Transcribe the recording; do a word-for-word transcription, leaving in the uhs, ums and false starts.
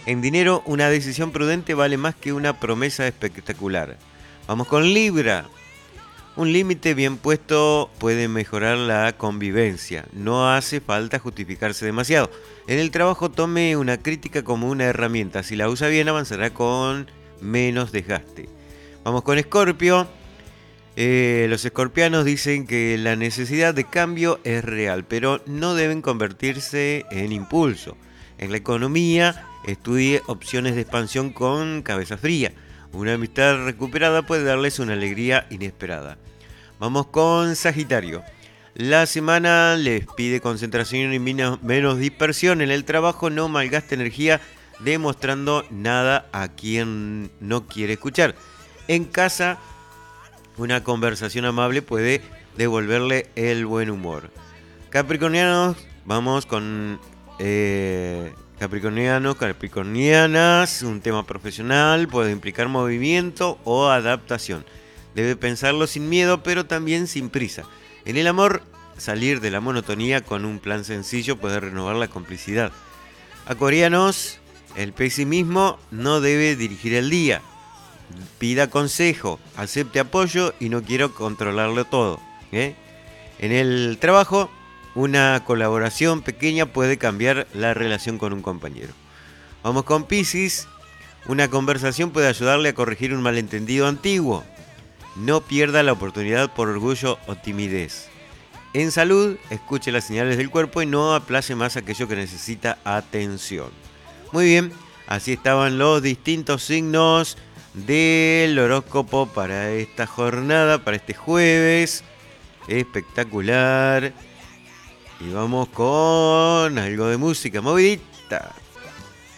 En dinero, una decisión prudente vale más que una promesa espectacular. Vamos con Libra. Un límite bien puesto puede mejorar la convivencia. No hace falta justificarse demasiado. En el trabajo tome una crítica como una herramienta. Si la usa bien, avanzará con menos desgaste. Vamos con Escorpio. Eh, los escorpianos dicen que la necesidad de cambio es real, pero no deben convertirse en impulso. En la economía, estudie opciones de expansión con cabeza fría. Una amistad recuperada puede darles una alegría inesperada. Vamos con Sagitario. La semana les pide concentración y menos dispersión en el trabajo. No malgaste energía demostrando nada a quien no quiere escuchar. En casa, una conversación amable puede devolverle el buen humor. Capricornianos, vamos con eh, Capricornianos, Capricornianas. Un tema profesional puede implicar movimiento o adaptación. Debe pensarlo sin miedo, pero también sin prisa. En el amor, salir de la monotonía con un plan sencillo puede renovar la complicidad. Acuarianos, el pesimismo no debe dirigir el día. Pida consejo, acepte apoyo y no quiero controlarlo todo. ¿eh? En el trabajo, una colaboración pequeña puede cambiar la relación con un compañero. Vamos con Piscis. Una conversación puede ayudarle a corregir un malentendido antiguo. No pierda la oportunidad por orgullo o timidez. En salud, escuche las señales del cuerpo y no aplace más aquello que necesita atención. Muy bien, así estaban los distintos signos del horóscopo para esta jornada, para este jueves. Espectacular. Y vamos con algo de música movidita.